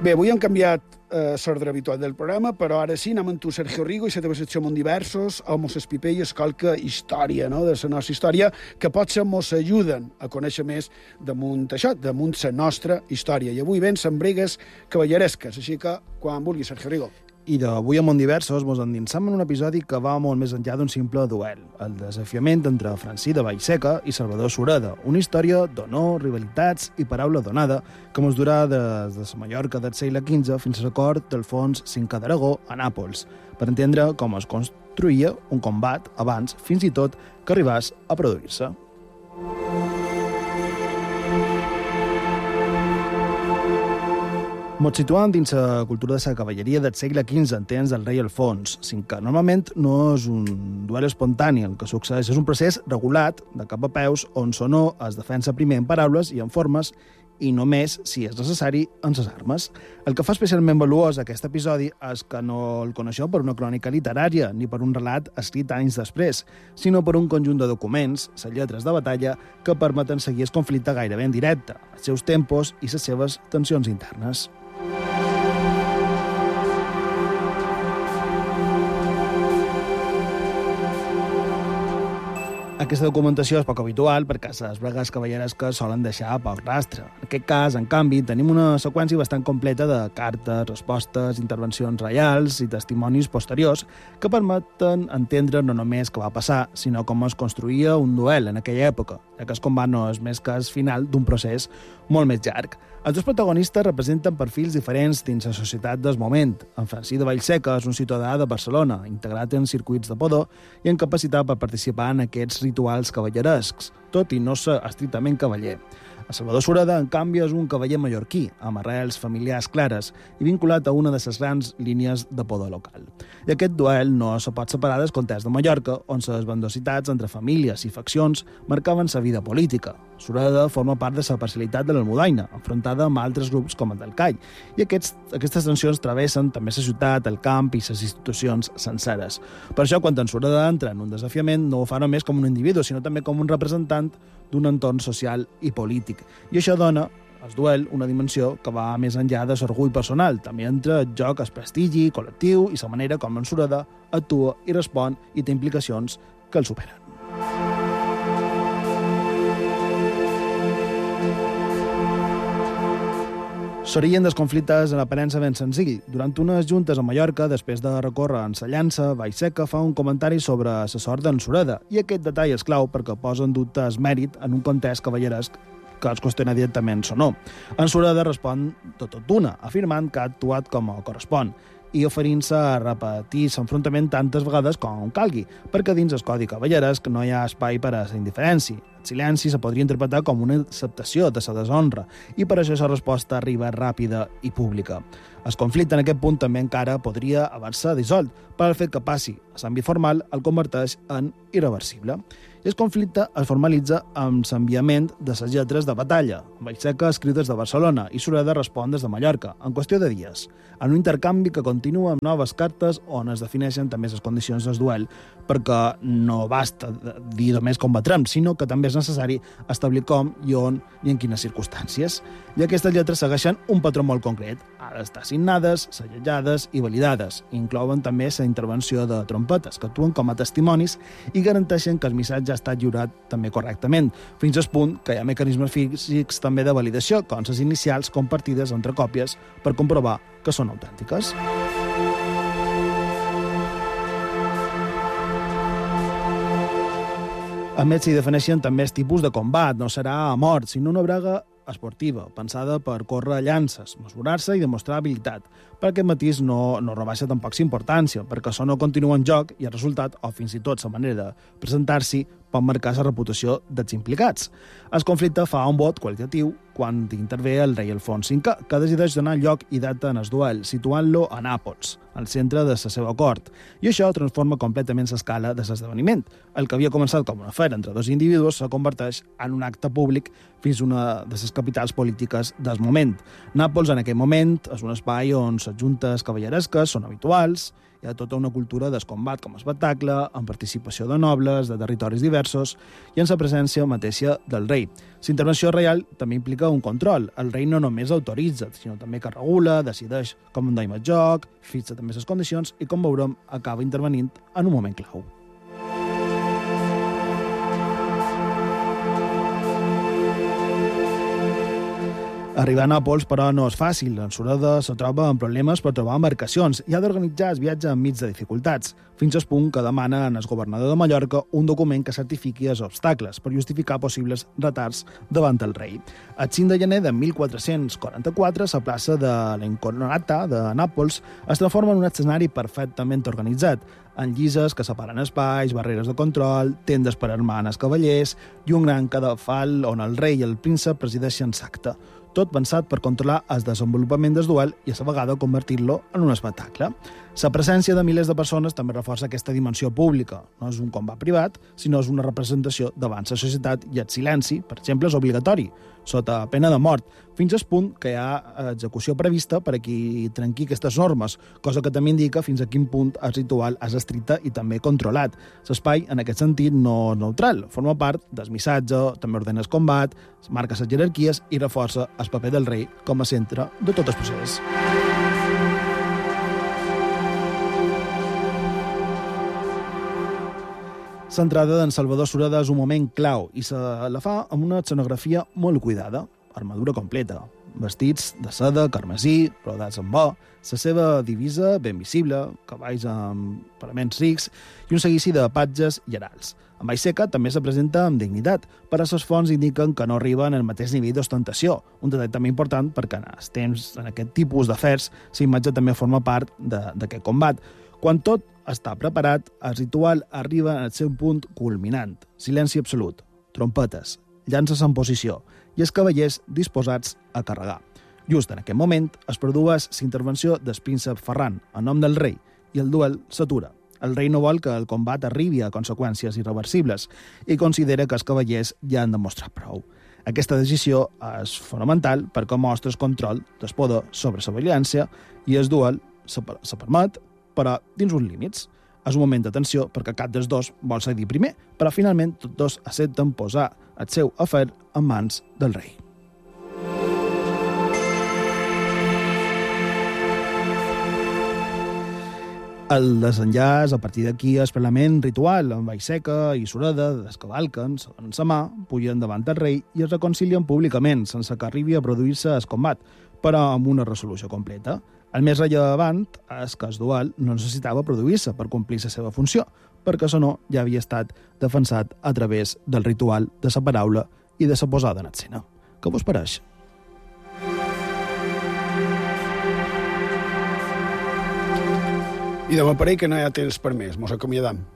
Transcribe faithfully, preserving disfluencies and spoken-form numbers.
Bé, avui hem canviat eh, l'ordre habitual del programa, però ara sí, anem amb tu, Sergio Rigo, i la teva secció Mont Diversos, on mos explica i escolca història, no?, de la nostra història, que potser mos ajuden a conèixer més damunt això, damunt la nostra història. I avui ven Sembregues cavalleresques, així que, quan vulgui, Sergio Rigo. I d'avui a Mont Diversos mos endinsam en un episodi que va molt més enllà d'un simple duel, el desafiament entre Francí de Vallseca i Salvador Sureda, una història d'honor, rivalitats i paraula donada que mos durà des de la Mallorca del segle quinze fins a l'acord d'Alfons cinquè d'Aragó a Nàpols, per entendre com es construïa un combat abans, fins i tot, que arribés a produir-se. Mos situem dins la cultura de la cavalleria del segle quinze en temps del rei Alfons, sin que normalment no és un duel espontani el que succeeix, és un procés regulat de cap a peus on sonor es defensa primer en paraules i en formes i només, si és necessari, en les armes. El que fa especialment valuós aquest episodi és que no el coneixeu per una crònica literària ni per un relat escrit anys després, sinó per un conjunt de documents, les lletres de batalla, que permeten seguir el conflicte gairebé en directe, els seus tempos i les seves tensions internes. Aquesta documentació és poc habitual perquè les bregues cavalleresques solen deixar poc rastre. En aquest cas, en canvi, tenim una seqüència bastant completa de cartes, respostes, intervencions reials i testimonis posteriors que permeten entendre no només què va passar, sinó com es construïa un duel en aquella època, ja que el combat no és més que el final d'un procés molt més llarg. Els dos protagonistes representen perfils diferents dins la societat del moment. En Francí de Vallseca és un ciutadà de Barcelona, integrat en circuits de pudor i amb capacitat per participar en aquests rituals cavallerescs, tot i no ser estrictament cavaller. A Salvador Sureda, en canvi, és un cavaller mallorquí, amb arrels familiars clares i vinculat a una de les grans línies de poder local. I aquest duel no se pot separar del context de Mallorca, on les bandositats entre famílies i faccions marcaven la vida política. Sureda forma part de la parcialitat de l'Almudaina, enfrontada amb altres grups com el del Call, i aquests, aquestes tensions travessen també la ciutat, el camp i les institucions senceres. Per això, quan en Sureda entra en un desafiament, no ho fa només com un individu, sinó també com un representant d'un entorn social i polític. I això dona al duel una dimensió que va més enllà de l'orgull personal. També entra en joc el prestigi col·lectiu i la manera com en Sureda actua i respon i té implicacions que el superen. S'origen dels conflictes en aparença ben senzill. Durant unes juntes a Mallorca, després de recórrer en sa llança, Vallseca fa un comentari sobre la sort d'en Sureda, i aquest detall és clau perquè posa en dubte el mèrit en un context cavalleresc que els qüestiona directament o no. En Sureda respon de tot d'una, afirmant que ha actuat com correspon i oferint-se a repetir l'enfrontament tantes vegades com calgui, perquè dins el codi cavalleresc no hi ha espai per a la indiferència. El silenci se podria interpretar com una acceptació de la deshonra, i per això la resposta arriba ràpida i pública. El conflicte en aquest punt també encara podria haver-se dissolt, però el fet que passi a l'àmbit formal el converteix en irreversible. I el conflicte es formalitza amb l'enviament de les lletres de batalla. Vallseca escriu des de Barcelona i Sureda respon des de Mallorca, en qüestió de dies, en un intercanvi que continua amb noves cartes on es defineixen també les condicions del duel, perquè no basta dir només combatrem, sinó que també és necessari establir com i on i en quines circumstàncies. I aquestes lletres segueixen un patró molt concret. Ha d'estar signades, sellejades i validades. Inclouen també la intervenció de trompetes, que actuen com a testimonis i garanteixen que el missatge ha estat lliurat també correctament, fins al punt que hi ha mecanismes físics també de validació, com les inicials compartides entre còpies per comprovar que són autèntiques. A més, s'hi defineixen també els tipus de combat. No serà a mort, sinó una brega esportiva, pensada per córrer llances, mesurar-se i demostrar habilitat. Per aquest matís no, no rebaixa tampoc importància, perquè això no continua en joc i el resultat, o fins i tot la manera de presentar-s'hi, pot marcar la reputació dels implicats. El conflicte fa un vot qualitatiu quan intervé el rei Alfons cinquè, que decideix donar lloc i data en el duel, situant-lo a Nàpols, al centre de la seva cort. I això transforma completament l'escala de l'esdeveniment. El que havia començat com una afer entre dos individus se converteix en un acte públic fins a una de les capitals polítiques del moment. Nàpols, en aquell moment, és un espai on les juntes cavalleresques són habituals i Hi ha tota una cultura del combat com a espectacle, amb participació de nobles, de territoris diversos i en la presència mateixa del rei. La intervenció reial també implica un control. El rei no només autoritza, sinó també que regula, decideix com endaim el joc, fixa també les condicions i, com veurem, acaba intervenint en un moment clau. Arribar a Nàpols, però, no és fàcil. En Sureda se troba amb problemes per trobar embarcacions i ha d'organitzar el viatge enmig de dificultats, fins al punt que demana al governador de Mallorca un document que certifiqui els obstacles per justificar possibles retards davant el rei. El cinc de gener de mil quatre-cents quaranta-quatre, la plaça de la Incornorata de Nàpols es transforma en un escenari perfectament organitzat, amb llises que separen espais, barreres de control, tendes per armar els cavallers i un gran cadafal on el rei i el príncep presideixen l'acte. Tot pensat per controlar el desenvolupament del duel i a la vegada convertir-lo en un espectacle. La presència de milers de persones també reforça aquesta dimensió pública. No és un combat privat, sinó és una representació davant la societat i el silenci, per exemple, és obligatori, sota pena de mort, fins al punt que hi ha execució prevista per a qui trenqui aquestes normes, cosa que també indica fins a quin punt el ritual és estricte i també controlat. L'espai, en aquest sentit, no és neutral, forma part del missatge, també ordena el combat, marca les jerarquies i reforça el paper del rei com a centre de tot el procés. L'entrada d'en Salvador Sureda és un moment clau i se la fa amb una escenografia molt cuidada, armadura completa, vestits de seda, carmesí, brodats amb or, la seva divisa ben visible, cavalls amb paraments rics i un seguici de patges i herals. En Vallseca també se presenta amb dignitat, però les fonts indiquen que no arriben al mateix nivell d'ostentació, un detall també important perquè en els temps, en aquest tipus d'afers, la imatge també forma part d'aquest combat. Quan tot està preparat, el ritual arriba al seu punt culminant. Silenci absolut, trompetes, llances en posició i els cavallers disposats a carregar. Just en aquest moment es produeix l'intervenció del príncep Ferran en nom del rei i el duel s'atura. El rei no vol que el combat arribi a conseqüències irreversibles i considera que els cavallers ja han demostrat prou. Aquesta decisió és fonamental perquè mostra el control del poder sobre la violència i el duel se permet, però dins uns límits. És un moment de tensió perquè cap dels dos vol cedir primer, però finalment tots dos accepten posar el seu afer en mans del rei. El desenllaç, a partir d'aquí, és plenament ritual, amb Vallseca i Sureda descavalquen, en sa mà, pugen davant del rei i es reconcilien públicament, sense que arribi a produir-se el combat, però amb una resolució completa. El més rellevant és que el duel no necessitava produir-se per complir la seva funció, perquè això no ja havia estat defensat a través del ritual de la paraula i de la posada en escena. Què vos pareix? I demà parell que no hi ha temps per més, mos acomiadam.